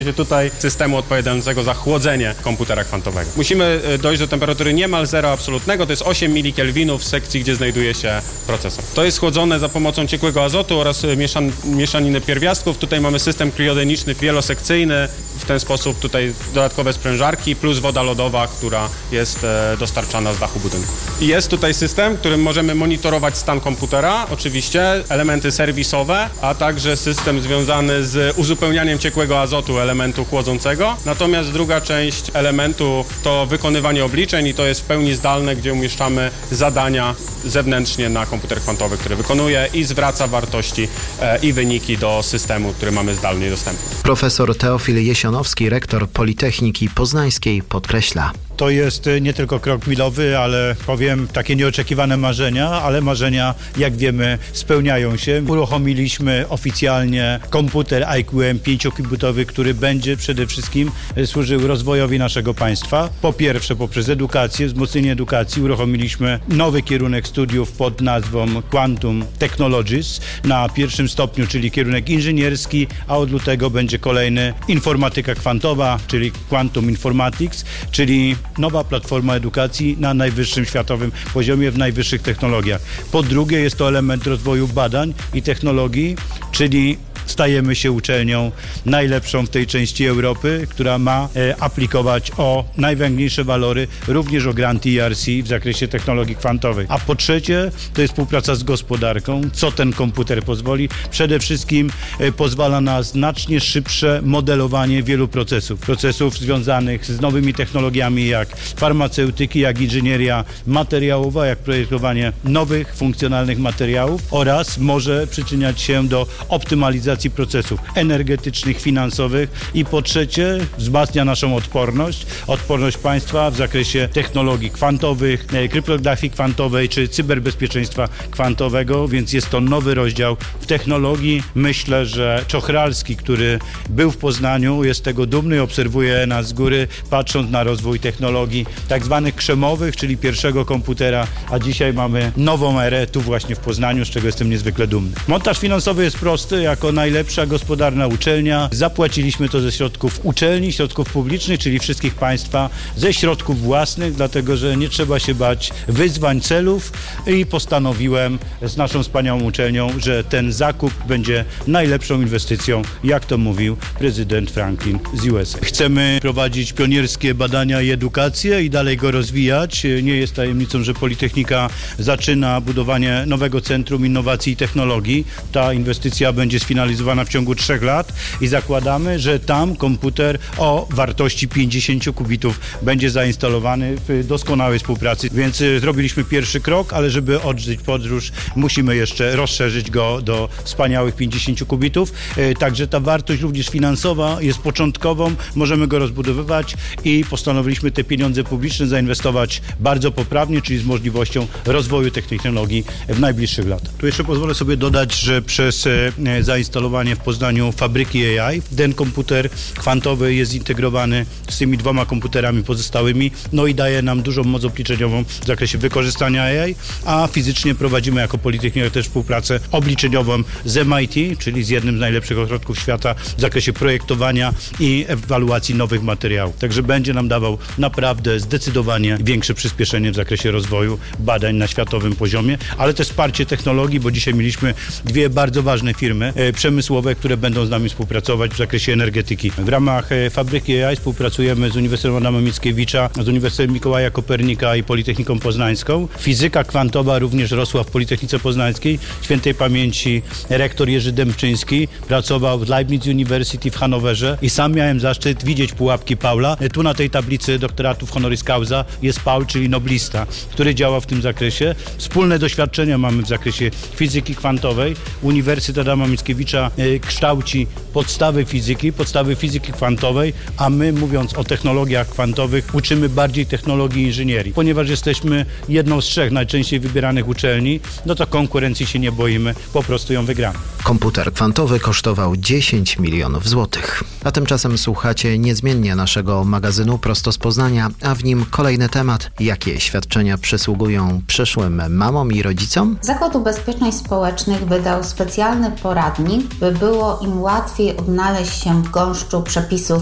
Tutaj systemu odpowiadającego za chłodzenie komputera kwantowego. Musimy dojść do temperatury niemal zera absolutnego, to jest 8 milikelwinów w sekcji, gdzie znajduje się procesor. To jest chłodzone za pomocą ciekłego azotu oraz mieszaniny pierwiastków. Tutaj mamy system kriogeniczny wielosekcyjny. W ten sposób tutaj dodatkowe sprężarki plus woda lodowa, która jest dostarczana z dachu budynku. I jest tutaj system, którym możemy monitorować stan komputera, oczywiście, elementy serwisowe, a także system związany z uzupełnianiem ciekłego azotu elementu chłodzącego. Natomiast druga część elementu to wykonywanie obliczeń i to jest w pełni zdalne, gdzie umieszczamy zadania zewnętrznie na komputer kwantowy, który wykonuje i zwraca wartości i wyniki do systemu, który mamy zdalnie dostępny. Profesor Teofil Jesionowski, rektor Politechniki Poznańskiej, podkreśla. To jest nie tylko krok milowy, ale powiem takie nieoczekiwane marzenia, ale marzenia, jak wiemy, spełniają się. Uruchomiliśmy oficjalnie komputer IQM 5-kubotowy, który będzie przede wszystkim służył rozwojowi naszego państwa. Po pierwsze, poprzez edukację, wzmocnienie edukacji uruchomiliśmy nowy kierunek studiów pod nazwą Quantum Technologies na pierwszym stopniu, czyli kierunek inżynierski, a od lutego będzie kolejny informatyka kwantowa, czyli Quantum Informatics, czyli nowa platforma edukacji na najwyższym światowym poziomie, w najwyższych technologiach. Po drugie, jest to element rozwoju badań i technologii, czyli stajemy się uczelnią najlepszą w tej części Europy, która ma aplikować o najważniejsze walory, również o granty ERC w zakresie technologii kwantowej. A po trzecie, to jest współpraca z gospodarką. Co ten komputer pozwoli? Przede wszystkim pozwala na znacznie szybsze modelowanie wielu procesów związanych z nowymi technologiami, jak farmaceutyki, jak inżynieria materiałowa, jak projektowanie nowych, funkcjonalnych materiałów oraz może przyczyniać się do optymalizacji procesów energetycznych, finansowych i po trzecie wzmacnia naszą odporność państwa w zakresie technologii kwantowych, kryptografii kwantowej czy cyberbezpieczeństwa kwantowego, więc jest to nowy rozdział w technologii. Myślę, że Czochralski, który był w Poznaniu, jest z tego dumny i obserwuje nas z góry, patrząc na rozwój technologii tak zwanych krzemowych, czyli pierwszego komputera, a dzisiaj mamy nową erę tu właśnie w Poznaniu, z czego jestem niezwykle dumny. Montaż finansowy jest prosty, jako najlepsza gospodarna uczelnia. Zapłaciliśmy to ze środków uczelni, środków publicznych, czyli wszystkich państwa, ze środków własnych, dlatego że nie trzeba się bać wyzwań, celów i postanowiłem z naszą wspaniałą uczelnią, że ten zakup będzie najlepszą inwestycją, jak to mówił prezydent Franklin z USA. Chcemy prowadzić pionierskie badania i edukację i dalej go rozwijać. Nie jest tajemnicą, że Politechnika zaczyna budowanie nowego Centrum Innowacji i Technologii. Ta inwestycja będzie sfinalizowana w ciągu 3 lat i zakładamy, że tam komputer o wartości 50 kubitów będzie zainstalowany w doskonałej współpracy. Więc zrobiliśmy pierwszy krok, ale żeby odżyć podróż, musimy jeszcze rozszerzyć go do wspaniałych 50 kubitów. Także ta wartość również finansowa jest początkową, możemy go rozbudowywać i postanowiliśmy te pieniądze publiczne zainwestować bardzo poprawnie, czyli z możliwością rozwoju tych technologii w najbliższych latach. Tu jeszcze pozwolę sobie dodać, że przez zainstalowanie w Poznaniu fabryki AI, ten komputer kwantowy jest integrowany z tymi 2 komputerami pozostałymi, no i daje nam dużą moc obliczeniową w zakresie wykorzystania AI, a fizycznie prowadzimy jako Politechnika też współpracę obliczeniową z MIT, czyli z jednym z najlepszych ośrodków świata w zakresie projektowania i ewaluacji nowych materiałów. Także będzie nam dawał naprawdę zdecydowanie większe przyspieszenie w zakresie rozwoju badań na światowym poziomie, ale też wsparcie technologii, bo dzisiaj mieliśmy 2 bardzo ważne firmy przemysłowe, które będą z nami współpracować w zakresie energetyki. W ramach fabryki AI współpracujemy z Uniwersytetem Adama Mickiewicza, z Uniwersytetem Mikołaja Kopernika i Politechniką Poznańską. Fizyka kwantowa również rosła w Politechnice Poznańskiej. Świętej pamięci rektor Jerzy Dębczyński pracował w Leibniz University w Hanowerze i sam miałem zaszczyt widzieć pułapki Paula. Tu na tej tablicy doktoratów honoris causa jest Paul, czyli noblista, który działa w tym zakresie. Wspólne doświadczenia mamy w zakresie fizyki kwantowej. Uniwersytet Adama Mickiewicza kształci podstawy fizyki kwantowej, a my, mówiąc o technologiach kwantowych, uczymy bardziej technologii inżynierii. Ponieważ jesteśmy jedną z 3 najczęściej wybieranych uczelni, no to konkurencji się nie boimy, po prostu ją wygramy. Komputer kwantowy kosztował 10 milionów złotych. A tymczasem słuchacie niezmiennie naszego magazynu Prosto z Poznania, a w nim kolejny temat. Jakie świadczenia przysługują przyszłym mamom i rodzicom? Zakład Ubezpieczeń Społecznych wydał specjalny poradnik by było im łatwiej odnaleźć się w gąszczu przepisów